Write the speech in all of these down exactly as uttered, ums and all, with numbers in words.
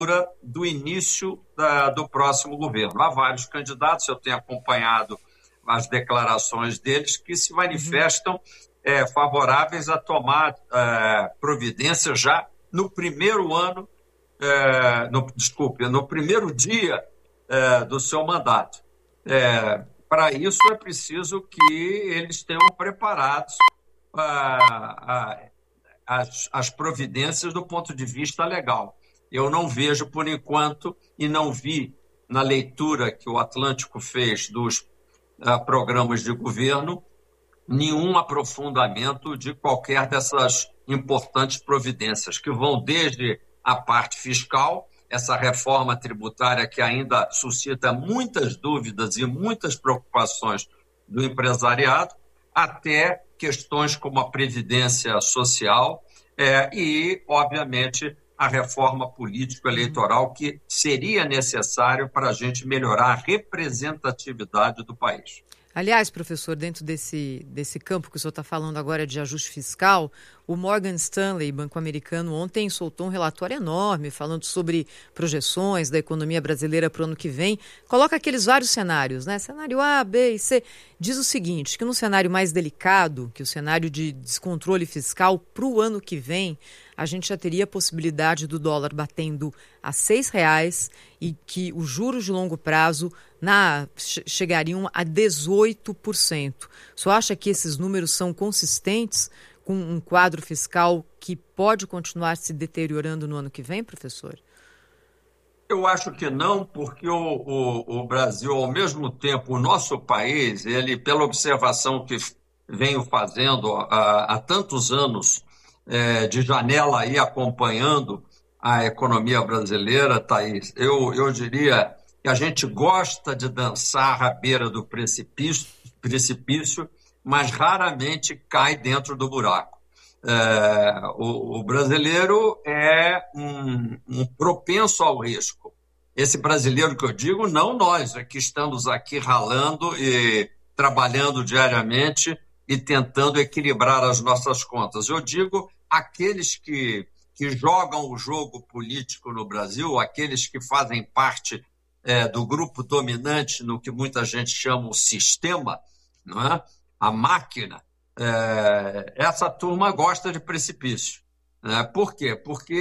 do início da, do próximo governo. Há vários candidatos, eu tenho acompanhado as declarações deles, que se manifestam é, favoráveis a tomar é, providências já no primeiro ano, é, no, desculpe, no primeiro dia é, do seu mandato. É, para isso é preciso que eles tenham preparados a, a, as, as providências do ponto de vista legal. Eu não vejo, por enquanto, e não vi na leitura que o Atlântico fez dos uh, programas de governo, nenhum aprofundamento de qualquer dessas importantes providências, que vão desde a parte fiscal, essa reforma tributária que ainda suscita muitas dúvidas e muitas preocupações do empresariado, até questões como a previdência social é, e, obviamente, a reforma político-eleitoral que seria necessário para a gente melhorar a representatividade do país. Aliás, professor, dentro desse, desse campo que o senhor está falando agora de ajuste fiscal, o Morgan Stanley, banco americano, ontem soltou um relatório enorme falando sobre projeções da economia brasileira para o ano que vem. Coloca aqueles vários cenários, né? Cenário A, B e C. Diz o seguinte, que no cenário mais delicado, que o cenário de descontrole fiscal para o ano que vem, a gente já teria a possibilidade do dólar batendo a seis reais e que os juros de longo prazo na, chegariam a dezoito por cento. O senhor acha que esses números são consistentes com um quadro fiscal que pode continuar se deteriorando no ano que vem, professor? Eu acho que não, porque o, o, o Brasil, ao mesmo tempo, o nosso país, ele, pela observação que venho fazendo há, há tantos anos, é, de janela aí acompanhando a economia brasileira, Thaís, eu, eu diria que a gente gosta de dançar à beira do precipício, precipício mas raramente cai dentro do buraco. É, o, o brasileiro é um, um propenso ao risco. Esse brasileiro que eu digo, não nós, é que estamos aqui ralando e trabalhando diariamente e tentando equilibrar as nossas contas. Eu digo aqueles que, que jogam o jogo político no Brasil, aqueles que fazem parte é, do grupo dominante no que muita gente chama o sistema, não é? A máquina, é, essa turma gosta de precipício. Né? Por quê? Porque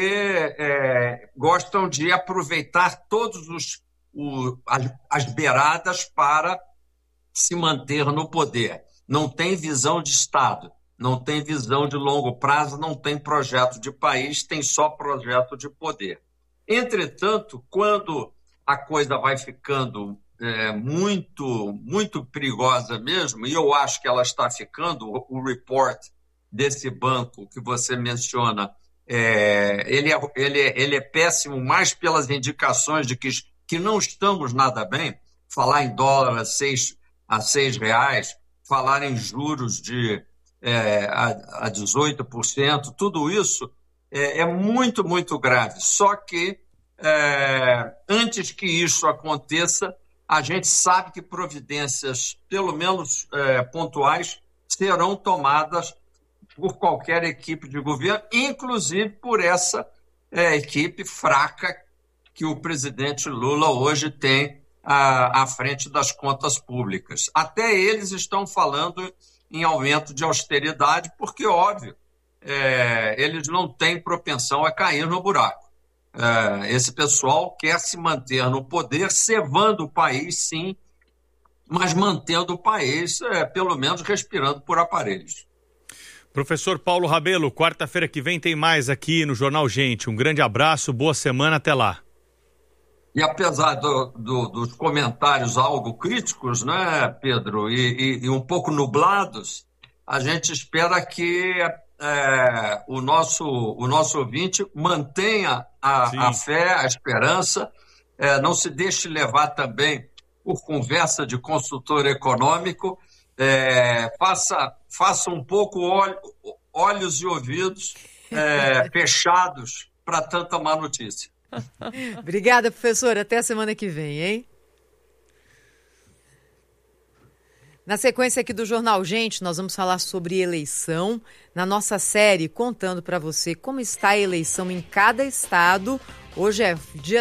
é, gostam de aproveitar todos os, o, as, as beiradas para se manter no poder. Não tem visão de Estado, não tem visão de longo prazo, não tem projeto de país, tem só projeto de poder. Entretanto, quando a coisa vai ficando é, muito, muito perigosa mesmo, e eu acho que ela está ficando, o, o report desse banco que você menciona, é, ele, é, ele, é, ele é péssimo mais pelas indicações de que, que não estamos nada bem, falar em dólar a seis, a seis reais, falar em juros de é, a, a dezoito por cento, tudo isso é, é muito, muito grave. Só que é, antes que isso aconteça, a gente sabe que providências, pelo menos é, pontuais, serão tomadas por qualquer equipe de governo, inclusive por essa é, equipe fraca que o presidente Lula hoje tem à, à frente das contas públicas. Até eles estão falando em aumento de austeridade, porque, óbvio, é, eles não têm propensão a cair no buraco. É, esse pessoal quer se manter no poder, cevando o país, sim, mas mantendo o país, é, pelo menos, respirando por aparelhos. Professor Paulo Rabelo, quarta-feira que vem tem mais aqui no Jornal Gente. Um grande abraço, boa semana, até lá. E apesar do, do, dos comentários algo críticos, né, Pedro, e, e, e um pouco nublados, a gente espera que é, o, nosso, o nosso ouvinte mantenha a, a fé, a esperança, é, não se deixe levar também por conversa de consultor econômico, é, faça, faça um pouco olho, olhos e ouvidos é, fechados para tanta má notícia. Obrigada, professor. Até a semana que vem, hein? Na sequência aqui do Jornal Gente, nós vamos falar sobre eleição. Na nossa série, contando para você como está a eleição em cada estado, Hoje é dia